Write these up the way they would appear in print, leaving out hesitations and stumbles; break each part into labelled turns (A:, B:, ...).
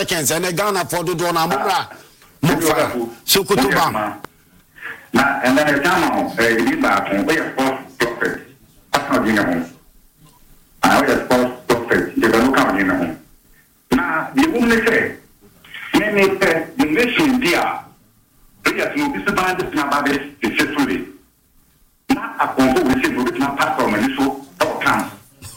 A: seconds and Ghana for the Dona Mura. Mufra, Sukutubam.
B: And then a time you back and we are false prophet. That's not in home. I was false prophet. They don't come in home. Now, the woman say, many the nation dear. We are to be band of Nababes successfully. Not a combo with him with my pastor and so come.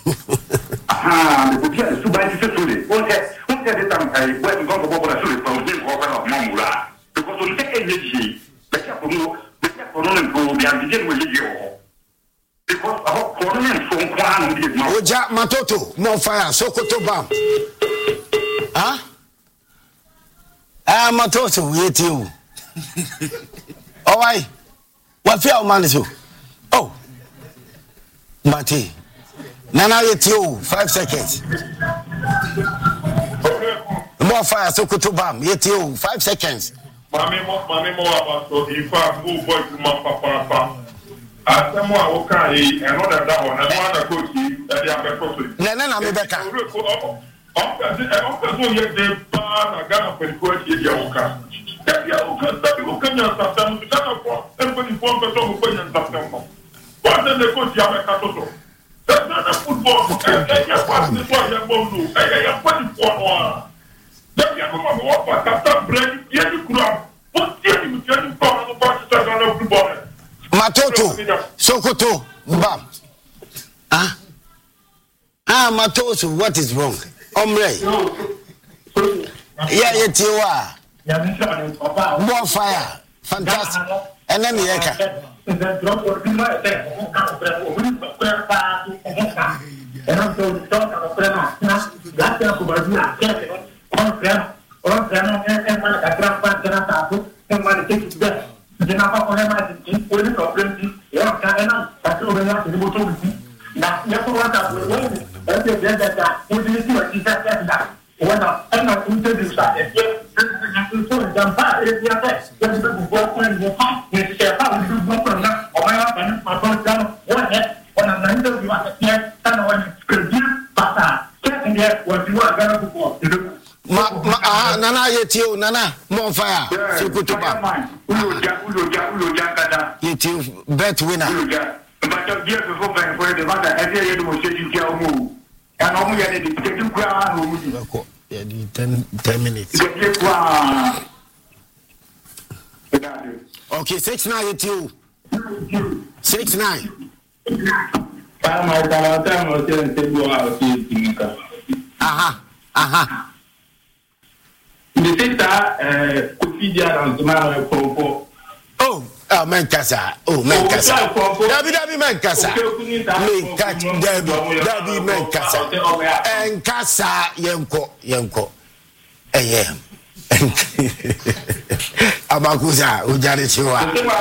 B: The Buddha is to buy successfully. What the time I went to go to Bobasuri from him over of Mamura. Because on the energy, better for more, better for non and they are beginning with you. Because our colonel from Kwan did not.
A: Oja Matoto, more fire, Sokoto Bam. Huh? Matoto, wait you. All right. What fear man is you? Oh, Mati. Nana, it's you. 5 seconds. More fire, so to bam. It's you. 5 seconds.
C: Mammy, more about so if I move boy to my papa. I said, more okay, and all that one, and one of coach, and they are perfect.
A: Nana, I'm back.
C: I got a coach in your car. If you can just some everybody form the song for you. What then the coach Yamakato? That's not a football. And you're passing the ball, you're going to. I am 24. Then you're going to walk back after break. You grab. What do you get from the boxes on the ball?
A: Matoto, Sokoto, Bam. Matoto, what is wrong? Omre. Yeah, it's you are. More fire, fantastic. And then the Eka. Nana yetio Nana more fire. Sukutuba. Yetio bet winner.
B: But just before for the matter, every year you say you can move. And only at the
A: 10 minutes. Okay, 6-9 yetio. 6-9.
C: The sister could feed you on tomorrow.
A: Oh, Mancasa. Oh, Mancasa. Dabi Mancasa. Dabi Mancasa. And Casa Yanko. AM. Abakuza, Ujari Chiwa.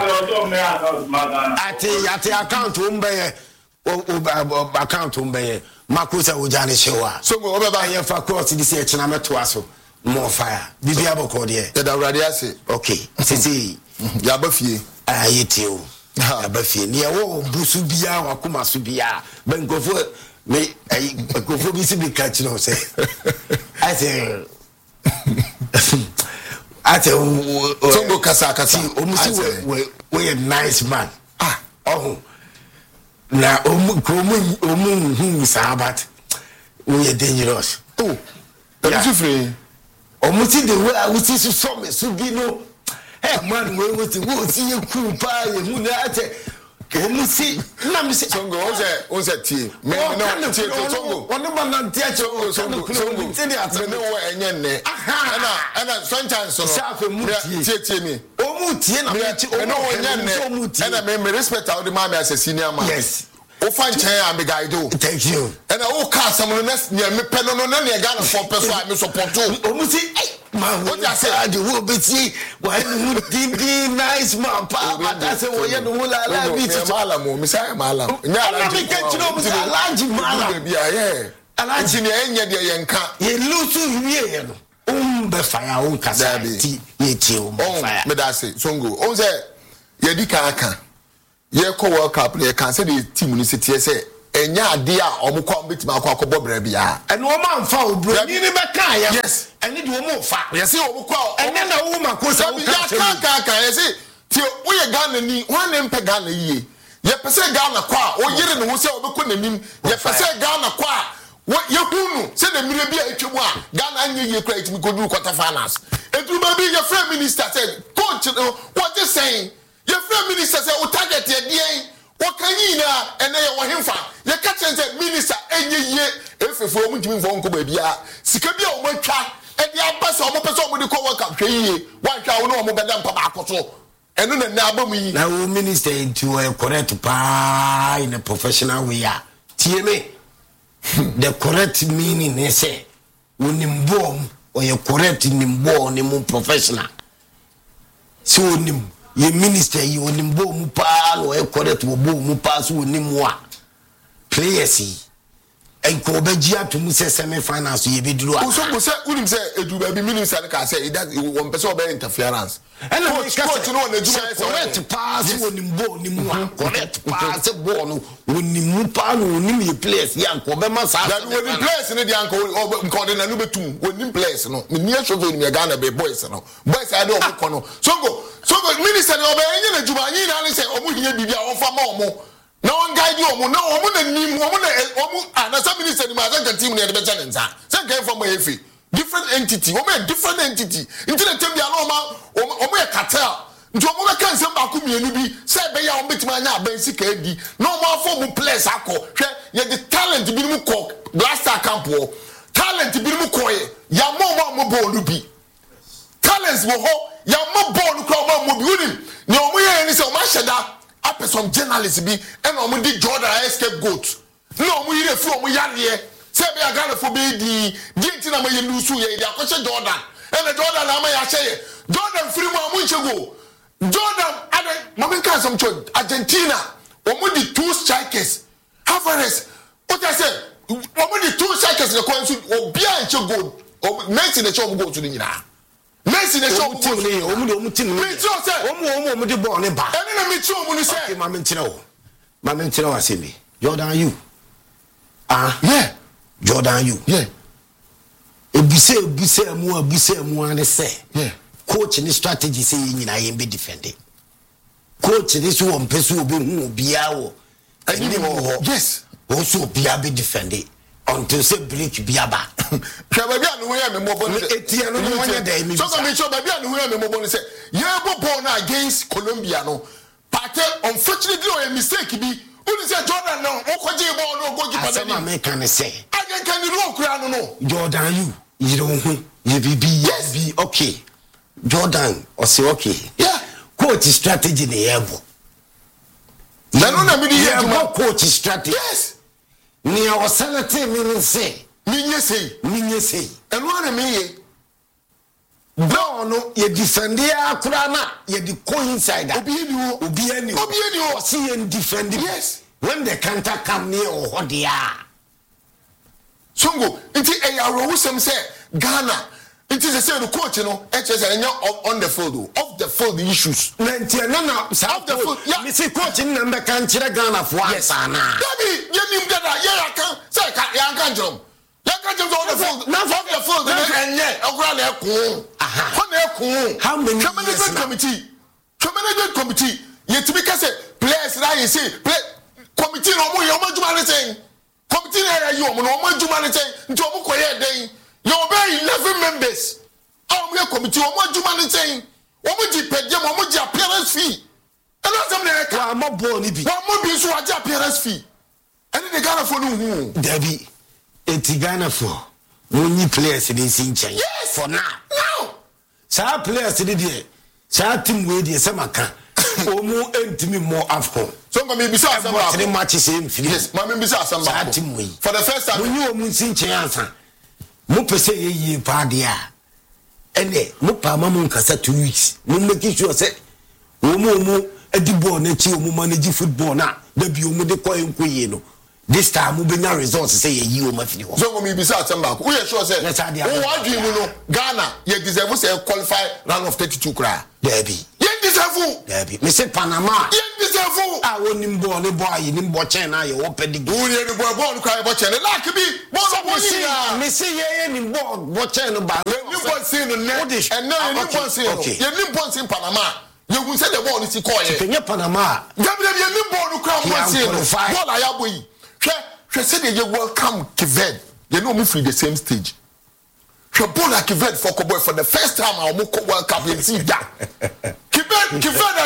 A: Ati account umbe. Account umbe. Makusa Ujari Chiwa. So, over by your faculty, this year, Chinamato. More fire. Bibi aboko de.
D: That already say.
A: Okay. Sisi
D: yabafie.
A: Ayetio. Yabafie. Ni awo busu bia wakuma su bia. Benkofo me benkofo bi si bi catch no say. I say
D: Songo kasa.
A: Omusi we a nice man. Oh. Na omu hu sabat. We dangerous.
D: Oh. That is free.
A: Omuti the way I would see so me so be no. Hey man, we will see you cool pie and munate. Omusi, na me say
D: Songo on say tea. Me no tea to Songo.
A: One man tea Songo.
D: Me no wa enye ne. Ana sometimes so. Tea me.
A: Omuti na me
D: no enye ne. Ana me respect how the man as a senior man.
A: Yes.
D: O fan chen am guide.
A: Thank you.
D: And I ka some no near me pen no na Ghana for person I me support.
A: Omusi man, what I say the will be see when you nice man pa but that's what you do la be to
D: malam me say malam. Nya
A: la be catch no be large malam.
D: Yeah.
A: Alaji
D: ne enye de yenka.
A: Ye lusu wie no. Be fire on kasa ti ye ti o fire.
D: Me da say Songo. On say ye di kan. Ye ko World Cup ye can say the team ni say enya ade a omukwa betima akwa bra bia
A: ene o man fa obro ni be kan ya
D: yes
A: ene de o mo fa
D: yes omukwa
A: ene na wo makosa wo
D: ka yes ti wo ye Ghana ni wan ne mpe Ghana yie ye pese Ghana kwa o yire ne wo se obekọ nanim ye pese Ghana kwa ye hunu se na mire bia etwemu a Ghana anye ye kra etimi kodu quarter finals eduma bi ye free minister say coach what they saying ye free minister say o target ye dey wakanyi na ene ye wo hemfa ye ka chense minister enye ye efefo o mutimi mfo nko ba bia sika bia o matwa e dia abasa o mo pese o mo de ko work hwe yie wanhwa wo no o mo beda mpa ba akoso eno na na abamu yi
A: na wo minister into a correct pa in a professional way tie me the correct meaning is say onimbo or you correct nimbo ni mu professional so onim ye minister ye onimbo mu pa no e correct wo bo mu pa so onimu a players yi enko obaji atomu se semi finals ye beduru a
D: so se unim se edu ba bi minister ka say that one person obe interference
A: and
D: coach no na juma say
A: correct pass onimbo nimu a correct pass ball no onimu pa no onim ye players ya enko be ma sa
D: that when the players ne dey enko de na no betum onim players no me near show ni me Ghana be boys no boys ade obukọ no so go minister no obe enye na juma yin na say omu hiye bibia on fa ma omu na on guide omu na omu na nim omu na omu na some minister ni ma za team na de be challenge say can from efi different entity omu a different entity into the team bia no omu e cartel nti omu be kan sem ba ku mienu bi say be ya omu betima anya abansi ka edi na omu afọ mu players akọ hwe ye the talent bi mu kọ blaster camp wo talent bi mu kọ ye ya mo ball bi talents wo ho ya mo ball ko mo bi unim ni omu ye ni say omu aheda up some journalists be and omu di Jordan escape goat no omu yire fu omu yare say be Ghana for be di ntina ma ye lusu ye di akọche Jordan and Jordan na ma ya hye Jordan free mu amu nchego Jordan ade mama kan some church Argentina omu di two strikers Alvarez what I say omu di two strikers na kwansu obia nchego Messi na show go to the nyina Messi na show team ni omu team me tell say omu de ball ne ba ene na me tell omu ni say
A: mama nchira wo asemi Jordan you
D: yeah
A: Jordan you
D: yeah
A: ebuse mu ane say
D: yeah
A: coach ni strategy say nyina ye be defend coach ni so won peso obi hu obia wo ani wo
D: yes
A: wo so obia be defend until say break biaba
D: baby anu we me mo boni
A: etia no mo nya da mi
D: so me show baby anu we me mo boni say ye bo ball na against Colombia no part unfortunately o mistake bi uni say Jordan no o koje ball no go keeper
A: na me kan say
D: again can you kura no
A: Jordan you don't hu you be yes be okay Jordan or say okay
D: yeah
A: coach strategy na yebo
D: na me di
A: coach strategy
D: yes
A: ni a wasalate me say
D: minye sei enu ana meye ball no
A: ye defend ya kura na ye di co inside
D: obi ani wo
A: see ye defend
D: yes
A: when the counter come near or hodia
D: songo nti eyaro wusem say Ghana nti say the coach no say on the field off the field issues
A: na nti na
D: off the field
A: me say coach na mbe kan kire Ghana fo asana
D: dabi ye nim dada ye yakan say ka yankan jom on the field na off the field enye okura na ekun ho na ekun
A: how many
D: management committee yetimi ka say players na you say play committee no mo ye o majuma ne say committee na you o mo no majuma ne say nti o mo koye den you obey 11 members o mo committee o majuma ne say o mo di pedje o mo di appearance fee and that's them na ka
A: mo ball ni bi
D: wa mo bi so agi appearance fee and the Ghana for no hu
A: Dabi eti Ghana for money players dey sin chen
D: yes
A: for now sa players dey there sa team we dey samaka omu entimi more afcon
D: so me bisa asamba
A: three matches in
D: yes ma me bisa asamba
A: sa team we
D: for the first time
A: money omu sin chen ansa mo pese ye pa dia ene mo pa ma mo nkasa 2 weeks mo make sure say omu edi ball na chi omu manage football na da bi omu de koy nkoye no this time we bring results say ye o ma fini ho
D: so me bisa asamba we sure say who wadwi mu no Ghana ye deserve say qualify round of 32 kra
A: Dabi
D: ye deserve.
A: Debi. Me say Panama.
D: Yen deserve.
A: Ah, woni mbo ne boy ni mbo chen na ye wo pedi.
D: Uri ni boy kwa bo chen. Like bi.
A: Me say ye ni bo chen no ba.
D: Ni bo sin no ne. And now ni bo sin. Ye ni bo sin Panama. You will say the ball is called.
A: Kenya Panama.
D: You ni ball no kwa bo sin. Ball ayabo yi. Hwe say they welcome Kived. You know move from the same stage. Bola Kived for Koboy for the first time I will World Cup in Sida. Kived in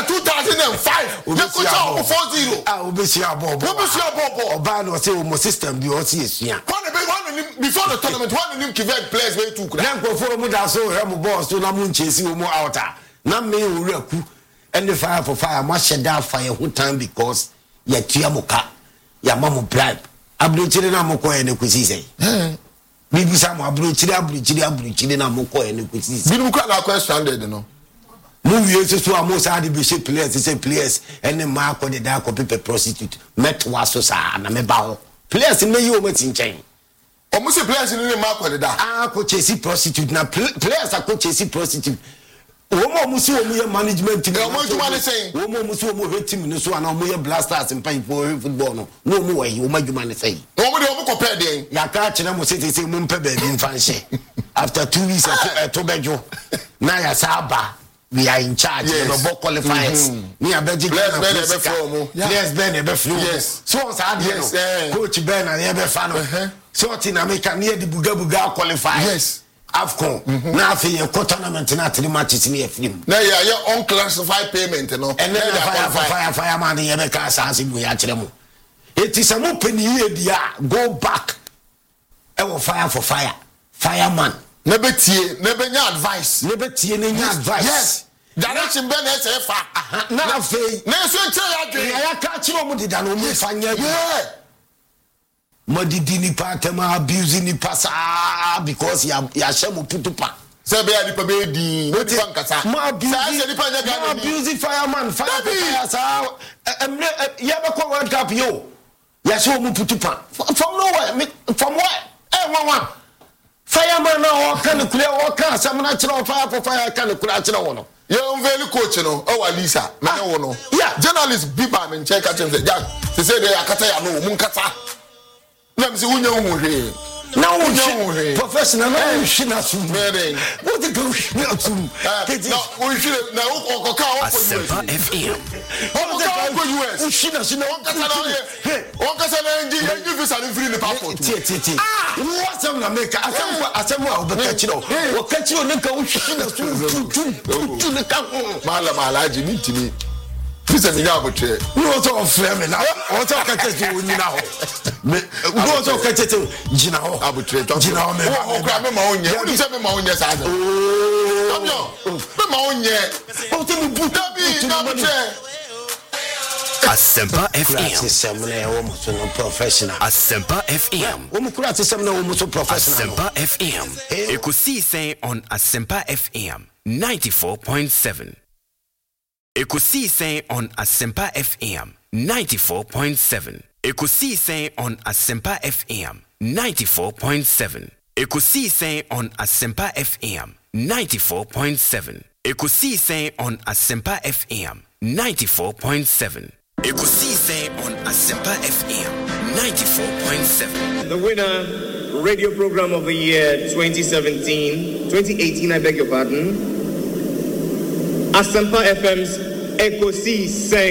D: 2005. You could tell 4-0.
A: Ah, Obesia Bobo.
D: Obesia Bobo.
A: Obano say my system be OCS.
D: Before the tournament, one of Kived players very too.
A: Then go for Muda so Remo boss to Namun chase you more outer. Not me who and the fire for fire must shut down fire who time because ya Tiamoka, ya mamu bribe. Abdu Chilena Moko and the Quizzy. Bibi Sam abruchiri na moko ene kwesi.
D: Bibi kwa na question no.
A: Move yesu so amosa ade be shape players say players ene ma ko de da ko pepe prostitute met waso sa na me ba ho. Players me yi o mati nchen.
D: O mo say players ni ma ko de da.
A: Ah ko chesi prostitute na players ko chesi prostitute. Omo musi omo ye management team.
D: Omo juma ne say.
A: Omo musi omo he team no so ana omo ye blasters in pay for football no. No omo we omo juma ne say.
D: Omo de omo compare den.
A: Ya ka kire mo say mo mpe ba bi mfanhye. After 2 weeks to bejo. Na ya saba we are in charge of the qualifiers. Me abeji
D: players be from.
A: Players be be from.
D: Yes.
A: So sad no. Coach Ben na ye be fa no. So in America near the buga qualify.
D: Yes.
A: Afcon na afi ye tournament na 3 matches ni afim
D: na ya unclassified payment no
A: and then fire man ye be ka sanse bu ya kire mu it is a mo penny ye dia go back e wo fire for fire fireman
D: na betie na benya advice
A: yes
D: direction ben e se fa
A: na afi
D: na so kire ya dwe
A: ya ka kire mu dida no mu fa nya Madidi ni patema abusing ni pasa because ya shemu putupa.
D: Sebe ya nipa be di no nipa nkasa.
A: Ma abusing fireman fire sa ya be ko World Cup yo. Ya shemu putupa. From nowhere from where? One. Fireman na o kan kule o kan samna kire o fire for fire kan kule kire wo no.
D: Ye unveli coach no o Alisa me ne wo no. Journalist Biba me check at him say Jack say dey akata ya no mun kata. Na me say unya unhwe
A: na unhwe professional na unhwe na su what the go me atum
D: na unhwe na okoka
E: Asempa FM
D: US unhwe na su na onkasa na ngi visa ni free ni passport
A: what am na make asem a obeka kiro wo ka kiro ne ka unhwe na su tu ne ka
D: mala alaji ni timi visa ni ya botre
A: no to frame na o to ka tete wo nyina ho me no to ka tete jina ho
D: abutre to
A: jina ho me
D: o kra me ma onye wo se me ma onye sa za amyo me ma onye o te mu buta bi na botre
E: Asempa FM
A: semne wo mo so no professional
E: Asempa FM
A: wo mo kura semne wo mo so professional
E: Asempa FM ekusi sen on Asempa FM 94.7 Ekusi sen on Asempa FM 94.7 Ekusi sen on Asempa FM 94.7 Ekusi sen on Asempa FM 94.7 Ekusi sen on Asempa FM 94.7 Ekusi sen on Asempa FM 94.7
F: The winner radio program of the year 2018 I beg your pardon Asempa FM's Ekusi sen